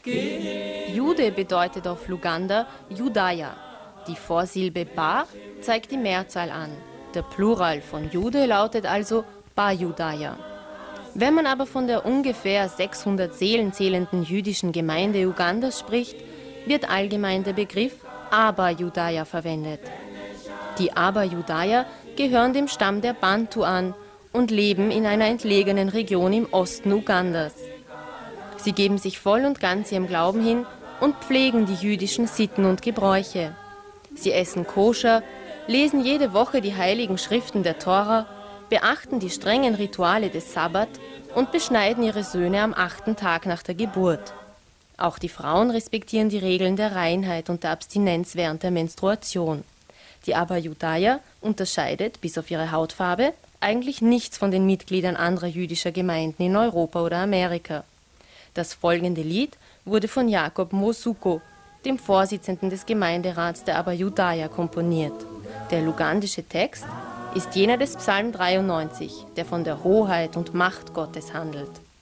Jude bedeutet auf Luganda Judaya. Die Vorsilbe Ba zeigt die Mehrzahl an. Der Plural von Jude lautet also Ba Judaya. Wenn man aber von der ungefähr 600 Seelen zählenden jüdischen Gemeinde Ugandas spricht, wird allgemein der Begriff Aba Judaya verwendet. Die Aba Judaya gehören dem Stamm der Bantu an und leben in einer entlegenen Region im Osten Ugandas. Sie geben sich voll und ganz ihrem Glauben hin und pflegen die jüdischen Sitten und Gebräuche. Sie essen koscher, lesen jede Woche die heiligen Schriften der Tora, beachten die strengen Rituale des Sabbat und beschneiden ihre Söhne am 8. Tag nach der Geburt. Auch die Frauen respektieren die Regeln der Reinheit und der Abstinenz während der Menstruation. Die Aba Judaya unterscheidet, bis auf ihre Hautfarbe, eigentlich nichts von den Mitgliedern anderer jüdischer Gemeinden in Europa oder Amerika. Das folgende Lied wurde von Jakob Mosuko, dem Vorsitzenden des Gemeinderats der Aba Judaya, komponiert. Der lugandische Text ist jener des Psalm 93, der von der Hoheit und Macht Gottes handelt.